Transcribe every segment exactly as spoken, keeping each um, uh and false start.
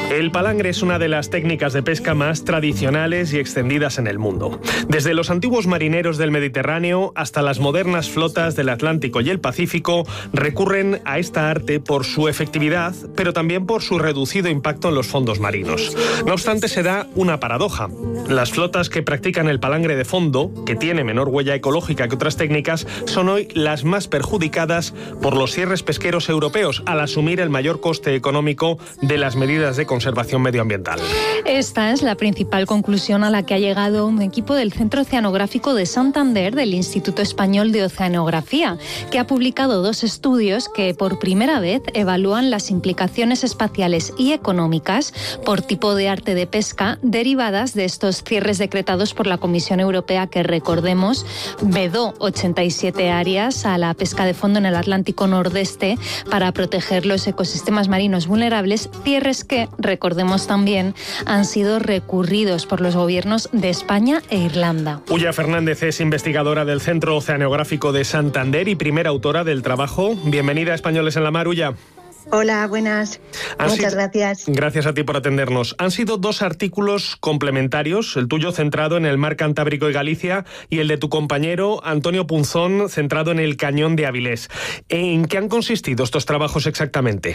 El palangre es una de las técnicas de pesca más tradicionales y extendidas en el mundo. Desde los antiguos marineros del Mediterráneo hasta las modernas flotas del Atlántico y el Pacífico recurren a esta arte por su efectividad, pero también por su reducido impacto en los fondos marinos. No obstante, se da una paradoja. Las flotas que practican el palangre de fondo, que tiene menor huella ecológica que otras técnicas, son hoy las más perjudicadas por los cierres pesqueros europeos al asumir el mayor coste económico de las medidas de conservación medioambiental. Esta es la principal conclusión a la que ha llegado un equipo del Centro Oceanográfico de Santander del Instituto Español de Oceanografía, que ha publicado dos estudios que por primera vez evalúan las implicaciones espaciales y económicas por tipo de arte de pesca derivadas de estos cierres decretados por la Comisión Europea, que recordemos vedó ochenta y siete áreas a la pesca de fondo en el Atlántico Nordeste para proteger los ecosistemas marinos vulnerables, cierres que, recordemos también, han sido recurridos por los gobiernos de España e Irlanda. Ulla Fernández es investigadora del Centro Oceanográfico de Santander y primera autora del trabajo. Bienvenida a Españoles en la Mar, Ulla. Hola, buenas. Han Muchas sido, gracias. Gracias a ti por atendernos. Han sido dos artículos complementarios, el tuyo centrado en el mar Cantábrico y Galicia y el de tu compañero Antonio Punzón centrado en el cañón de Avilés. ¿En qué han consistido estos trabajos exactamente?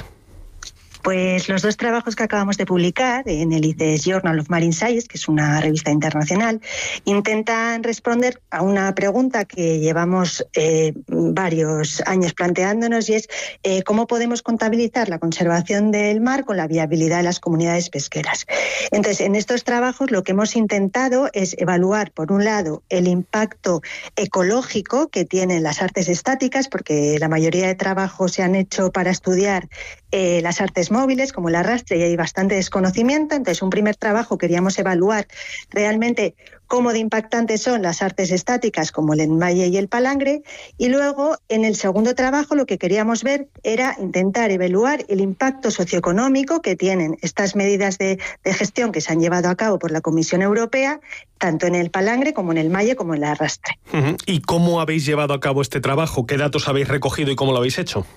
Pues los dos trabajos que acabamos de publicar en el I C E S Journal of Marine Science, que es una revista internacional, intentan responder a una pregunta que llevamos eh, varios años planteándonos, y es eh, cómo podemos contabilizar la conservación del mar con la viabilidad de las comunidades pesqueras. Entonces, en estos trabajos lo que hemos intentado es evaluar, por un lado, el impacto ecológico que tienen las artes estáticas, porque la mayoría de trabajos se han hecho para estudiar eh, las artes móviles, como el arrastre, y hay bastante desconocimiento. Entonces, un primer trabajo queríamos evaluar realmente cómo de impactantes son las artes estáticas, como el enmalle y el palangre, y luego, en el segundo trabajo, lo que queríamos ver era intentar evaluar el impacto socioeconómico que tienen estas medidas de, de gestión que se han llevado a cabo por la Comisión Europea, tanto en el palangre como en el enmalle como en el arrastre. Uh-huh. ¿Y cómo habéis llevado a cabo este trabajo? ¿Qué datos habéis recogido y cómo lo habéis hecho?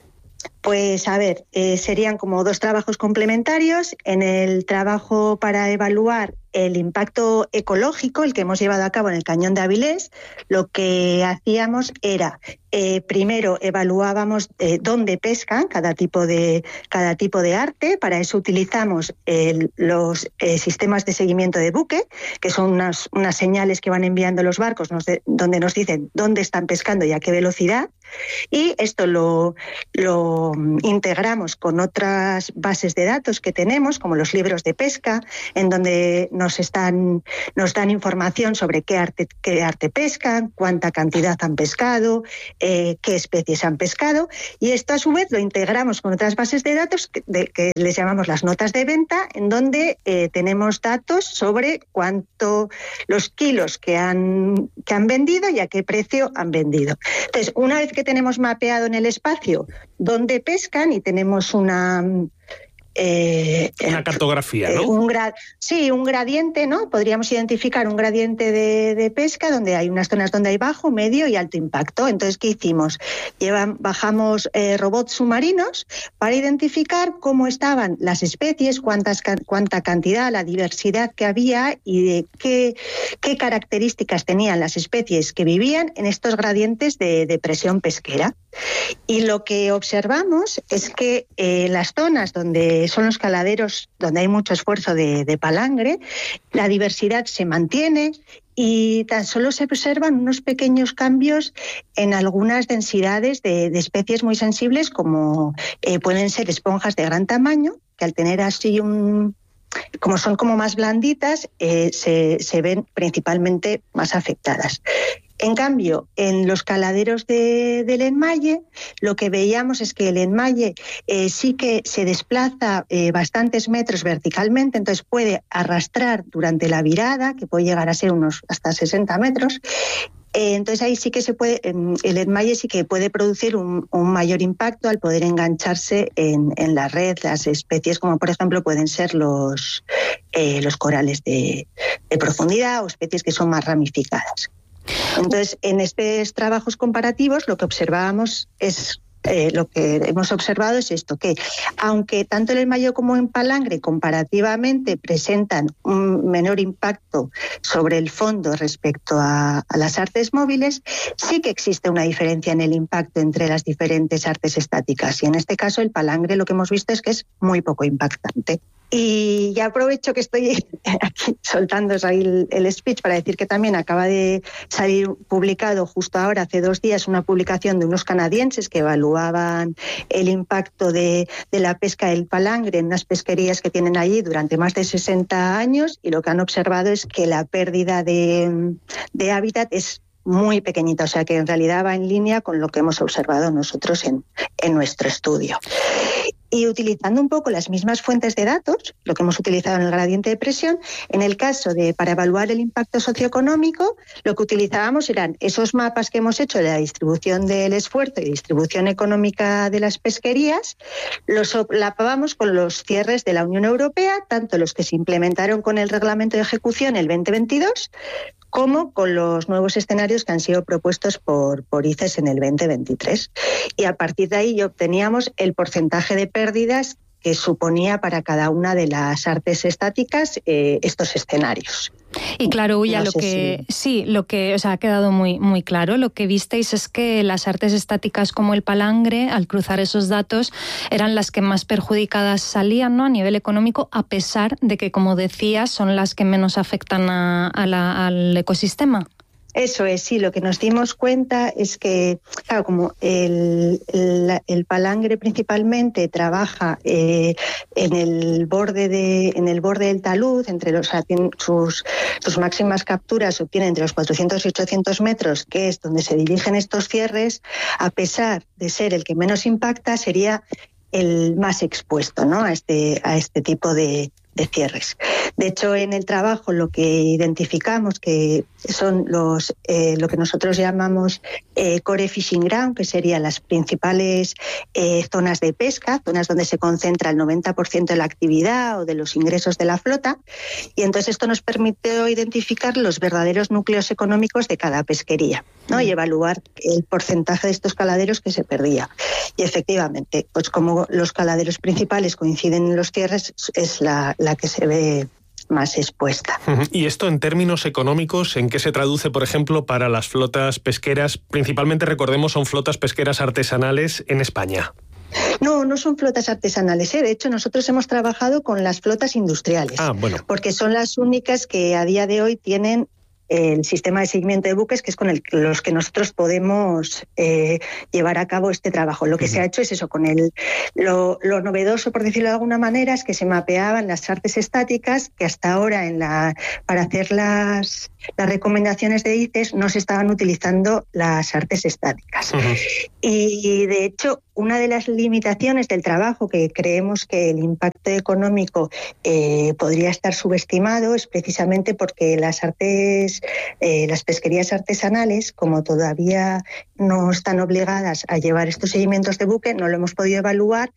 Pues a ver, eh, serían como dos trabajos complementarios. En el trabajo para evaluar el impacto ecológico, el que hemos llevado a cabo en el Cañón de Avilés, lo que hacíamos era, eh, primero evaluábamos eh, dónde pescan cada tipo de cada tipo de arte. Para eso utilizamos el, los eh, sistemas de seguimiento de buque, que son unas, unas señales que van enviando los barcos nos de, donde nos dicen dónde están pescando y a qué velocidad. Y esto lo, lo integramos con otras bases de datos que tenemos, como los libros de pesca, en donde nos están nos dan información sobre qué arte, qué arte pescan, cuánta cantidad han pescado, eh, qué especies han pescado. Y esto, a su vez, lo integramos con otras bases de datos que, de, que les llamamos las notas de venta, en donde eh, tenemos datos sobre cuánto los kilos que han, que han vendido y a qué precio han vendido. Entonces, una vez que tenemos mapeado en el espacio dónde pescan y tenemos una... Eh, una cartografía, ¿no? Eh, un gra- sí, un gradiente, ¿no? Podríamos identificar un gradiente de, de pesca donde hay unas zonas donde hay bajo, medio y alto impacto. Entonces, ¿qué hicimos? Llevan, bajamos eh, robots submarinos para identificar cómo estaban las especies, cuántas, cuánta cantidad, la diversidad que había y de qué, qué características tenían las especies que vivían en estos gradientes de, de presión pesquera. Y lo que observamos es que en eh, las zonas donde son los caladeros, donde hay mucho esfuerzo de, de palangre, la diversidad se mantiene y tan solo se observan unos pequeños cambios en algunas densidades de, de especies muy sensibles, como eh, pueden ser esponjas de gran tamaño, que al tener así un... como son como más blanditas, eh, se, se ven principalmente más afectadas. En cambio, en los caladeros de, del enmalle, lo que veíamos es que el enmalle eh, sí que se desplaza eh, bastantes metros verticalmente, entonces puede arrastrar durante la virada, que puede llegar a ser unos hasta sesenta metros. Eh, entonces ahí sí que se puede, el enmalle sí que puede producir un, un mayor impacto al poder engancharse en, en la red, las especies como por ejemplo pueden ser los, eh, los corales de, de profundidad o especies que son más ramificadas. Entonces, en estos trabajos comparativos lo que observábamos es eh, lo que hemos observado es esto, que aunque tanto en el Mayo como en Palangre comparativamente presentan un menor impacto sobre el fondo respecto a, a las artes móviles, sí que existe una diferencia en el impacto entre las diferentes artes estáticas. Y en este caso el Palangre lo que hemos visto es que es muy poco impactante. Y ya aprovecho que estoy aquí soltando ahí el, el speech para decir que también acaba de salir publicado justo ahora, hace dos días, una publicación de unos canadienses que evaluaban el impacto de, de la pesca del palangre en unas pesquerías que tienen allí durante más de sesenta años, y lo que han observado es que la pérdida de, de hábitat es muy pequeñita, o sea que en realidad va en línea con lo que hemos observado nosotros en, en nuestro estudio. Y utilizando un poco las mismas fuentes de datos, lo que hemos utilizado en el gradiente de presión, en el caso de para evaluar el impacto socioeconómico, lo que utilizábamos eran esos mapas que hemos hecho de la distribución del esfuerzo y distribución económica de las pesquerías, los solapábamos con los cierres de la Unión Europea, tanto los que se implementaron con el reglamento de ejecución el veinte veintidós, como con los nuevos escenarios que han sido propuestos por, por I C E S en el veinte veintitrés. Y a partir de ahí obteníamos el porcentaje de pérdidas que suponía para cada una de las artes estáticas eh, estos escenarios. Y claro, Ulla, no lo sé que si... sí, lo que o sea, ha quedado muy, muy claro. Lo que visteis es que las artes estáticas como el palangre, al cruzar esos datos, eran las que más perjudicadas salían, ¿no?, a nivel económico, a pesar de que, como decías, son las que menos afectan a, a la, al ecosistema. Eso es, sí, lo que nos dimos cuenta es que, claro, como el, el, el palangre principalmente trabaja eh, en el borde de, en el borde del talud, entre los, sus, sus máximas capturas obtienen entre los cuatrocientos y ochocientos metros, que es donde se dirigen estos cierres, a pesar de ser el que menos impacta, sería el más expuesto, ¿no?, a este, a este tipo de, de cierres. De hecho, en el trabajo lo que identificamos que son los eh, lo que nosotros llamamos eh, core fishing ground, que serían las principales eh, zonas de pesca, zonas donde se concentra el noventa por ciento de la actividad o de los ingresos de la flota, y entonces esto nos permitió identificar los verdaderos núcleos económicos de cada pesquería, ¿no?, y evaluar el porcentaje de estos caladeros que se perdía. Y efectivamente, pues como los caladeros principales coinciden en los cierres, es la, la que se ve más expuesta. ¿Y esto en términos económicos, en qué se traduce, por ejemplo, para las flotas pesqueras? Principalmente, recordemos, son flotas pesqueras artesanales en España. No, no son flotas artesanales, ¿eh? De hecho, nosotros hemos trabajado con las flotas industriales, ah, bueno. porque son las únicas que a día de hoy tienen el sistema de seguimiento de buques, que es con el, los que nosotros podemos eh, llevar a cabo este trabajo. Lo que uh-huh. se ha hecho es eso, con el lo, lo novedoso, por decirlo de alguna manera, es que se mapeaban las artes estáticas, que hasta ahora en la para hacer las, las recomendaciones de I C E S no se estaban utilizando las artes estáticas. Uh-huh. Y de hecho, una de las limitaciones del trabajo, que creemos que el impacto económico eh, podría estar subestimado, es precisamente porque las artes, eh, las pesquerías artesanales, como todavía no están obligadas a llevar estos seguimientos de buque, no lo hemos podido evaluar,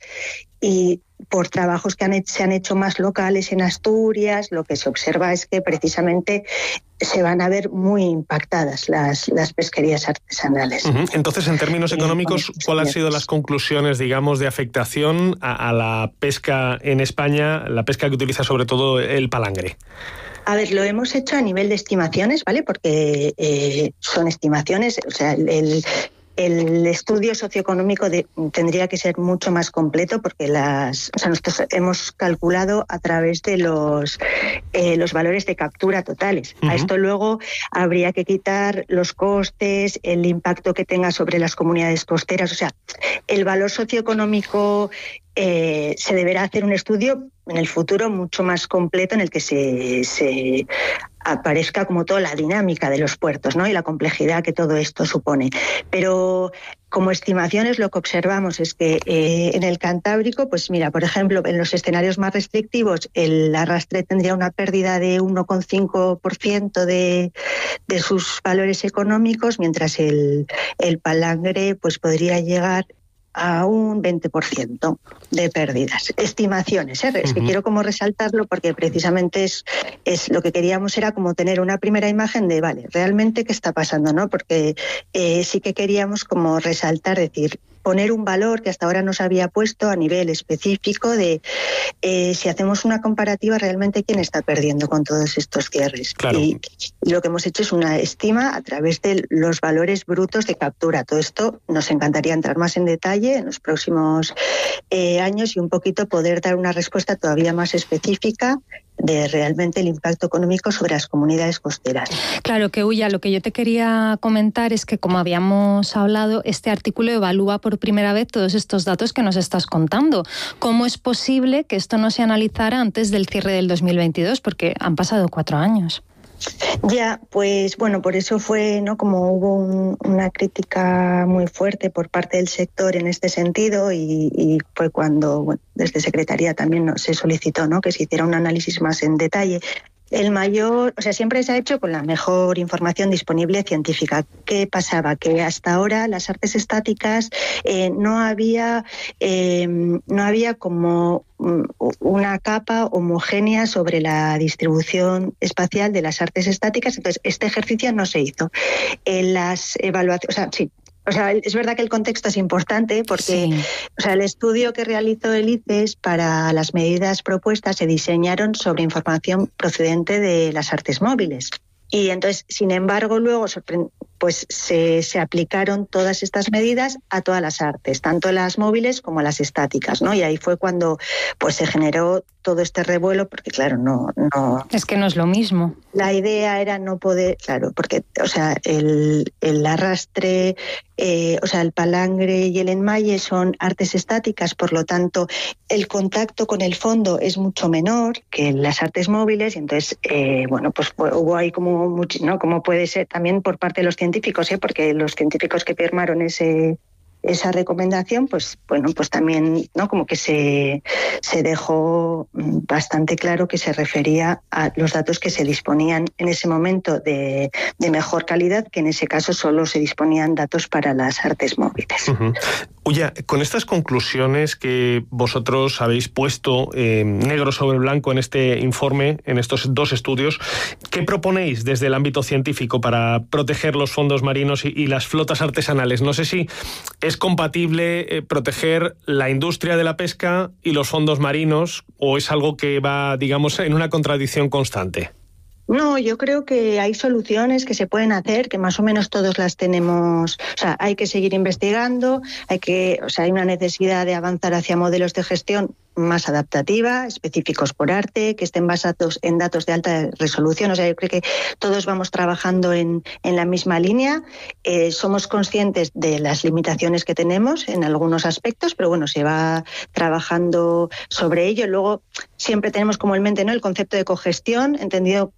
y por trabajos que han hecho, se han hecho más locales en Asturias, lo que se observa es que precisamente se van a ver muy impactadas las, las pesquerías artesanales. Uh-huh. Entonces, en términos económicos, ¿cuáles han sido las conclusiones, digamos, de afectación a, a la pesca en España, la pesca que utiliza sobre todo el palangre? A ver, lo hemos hecho a nivel de estimaciones, ¿vale? Porque eh, son estimaciones, o sea, el... el El estudio socioeconómico de, tendría que ser mucho más completo, porque las, o sea, nosotros hemos calculado a través de los, eh, los valores de captura totales. Uh-huh. A esto luego habría que quitar los costes, el impacto que tenga sobre las comunidades costeras. O sea, el valor socioeconómico eh, se deberá hacer un estudio en el futuro mucho más completo, en el que se, se aparezca como toda la dinámica de los puertos, ¿no?, y la complejidad que todo esto supone. Pero como estimaciones lo que observamos es que eh, en el Cantábrico, pues mira, por ejemplo, en los escenarios más restrictivos, el arrastre tendría una pérdida de uno coma cinco por ciento de, de sus valores económicos, mientras el, el palangre pues podría llegar a un veinte por ciento de pérdidas. Estimaciones, ¿eh? Es uh-huh. que quiero como resaltarlo, porque precisamente es, es lo que queríamos era como tener una primera imagen de, vale, realmente qué está pasando, ¿no? Porque eh, sí que queríamos como resaltar, decir, poner un valor que hasta ahora no se había puesto a nivel específico de eh, si hacemos una comparativa realmente quién está perdiendo con todos estos cierres. Claro. Y, y lo que hemos hecho es una estima a través de los valores brutos de captura. Todo esto nos encantaría entrar más en detalle en los próximos eh, años y un poquito poder dar una respuesta todavía más específica de realmente el impacto económico sobre las comunidades costeras. Claro, que Ulla, lo que yo te quería comentar es que, como habíamos hablado, este artículo evalúa por primera vez todos estos datos que nos estás contando. ¿Cómo es posible que esto no se analizara antes del cierre del dos mil veintidós? Porque han pasado cuatro años. Ya, pues bueno, por eso fue, ¿no? Como hubo un, una crítica muy fuerte por parte del sector en este sentido y, y fue cuando, bueno, desde Secretaría también no, se solicitó, ¿no? Que se hiciera un análisis más en detalle. El mayor, o sea, siempre se ha hecho con la mejor información disponible científica. ¿Qué pasaba? Que hasta ahora las artes estáticas eh, no había, eh, no había como una capa homogénea sobre la distribución espacial de las artes estáticas. Entonces, este ejercicio no se hizo. En las evaluaciones, o sea, sí. O sea, es verdad que el contexto es importante porque sí. O sea, el estudio que realizó el I C E S para las medidas propuestas se diseñaron sobre información procedente de las artes móviles. Y entonces, sin embargo, luego pues se, se aplicaron todas estas medidas a todas las artes, tanto las móviles como las estáticas, ¿no? Y ahí fue cuando pues se generó todo este revuelo, porque claro, no, no... Es que no es lo mismo. La idea era no poder, claro, porque, o sea, el, el arrastre, eh, o sea, el palangre y el enmalle son artes estáticas, por lo tanto, el contacto con el fondo es mucho menor que en las artes móviles, y entonces, eh, bueno, pues hubo ahí como mucho, ¿no? Como puede ser también por parte de los científicos, ¿eh? Porque los científicos que firmaron ese... esa recomendación, pues bueno, pues también, ¿no? Como que se, se dejó bastante claro que se refería a los datos que se disponían en ese momento de, de mejor calidad, que en ese caso solo se disponían datos para las artes móviles. Uh-huh. Oye, con estas conclusiones que vosotros habéis puesto eh, negro sobre blanco en este informe, en estos dos estudios, ¿qué proponéis desde el ámbito científico para proteger los fondos marinos y, y las flotas artesanales? No sé si es compatible eh, proteger la industria de la pesca y los fondos marinos, o es algo que va, digamos, en una contradicción constante. No, yo creo que hay soluciones que se pueden hacer, que más o menos todos las tenemos. O sea, hay que seguir investigando, hay que, o sea, hay una necesidad de avanzar hacia modelos de gestión más adaptativa, específicos por arte, que estén basados en datos de alta resolución. O sea, yo creo que todos vamos trabajando en, en la misma línea. Eh, somos conscientes de las limitaciones que tenemos en algunos aspectos, pero bueno, se va trabajando sobre ello. Luego siempre tenemos como en mente, ¿no?, el concepto de cogestión, entendido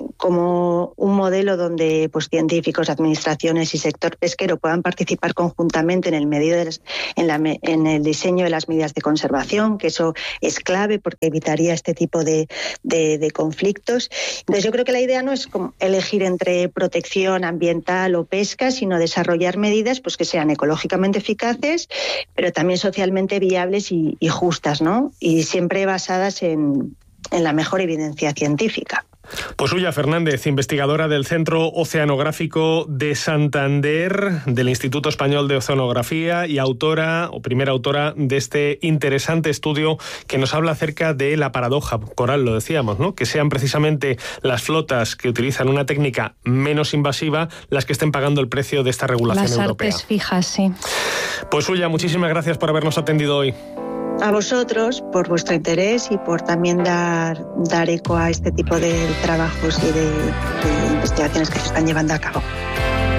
como un modelo donde pues científicos, administraciones y sector pesquero puedan participar conjuntamente en el medio de las, en, la, en el diseño de las medidas de conservación, que eso es clave porque evitaría este tipo de, de, de conflictos. Entonces yo creo que la idea no es como elegir entre protección ambiental o pesca, sino desarrollar medidas pues que sean ecológicamente eficaces, pero también socialmente viables y, y justas, ¿no? Y siempre basadas en, en la mejor evidencia científica. Pues Ulla Fernández, investigadora del Centro Oceanográfico de Santander, del Instituto Español de Oceanografía y autora o primera autora de este interesante estudio que nos habla acerca de la paradoja coral, lo decíamos, ¿no? Que sean precisamente las flotas que utilizan una técnica menos invasiva las que estén pagando el precio de esta regulación Las europea. Las artes fijas, sí. Pues Ulla, muchísimas gracias por habernos atendido hoy. A vosotros por vuestro interés y por también dar, dar eco a este tipo de trabajos y de, de investigaciones que se están llevando a cabo.